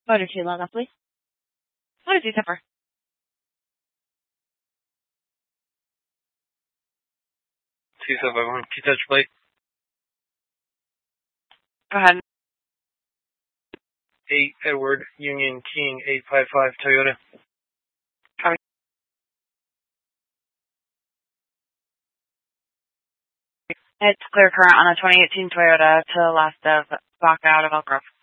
Motor 2, log off, please. Motor 2, Pepper. 2751, keep touch plate. Go ahead. 8 Edward Union King 855 Toyota. Copy. It's clear current on a 2018 Toyota to the left of back out of Elk Grove.